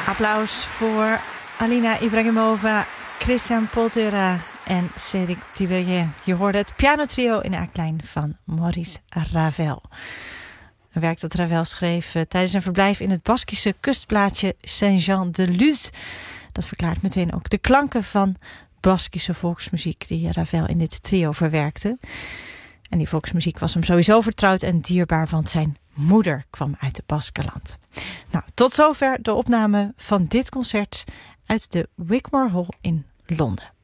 Applaus voor Alina Ibrahimova, Christian Poltera en Cédric Tiberghien. Je hoorde het pianotrio in A-klein van Maurice Ravel. Een werk dat Ravel schreef tijdens een verblijf in het Baskische kustplaatsje Saint-Jean-de-Luz. Dat verklaart meteen ook de klanken van Baskische volksmuziek die Ravel in dit trio verwerkte. En die volksmuziek was hem sowieso vertrouwd en dierbaar, want zijn moeder kwam uit het Baskenland. Nou, tot zover de opname van dit concert uit de Wigmore Hall in Londen.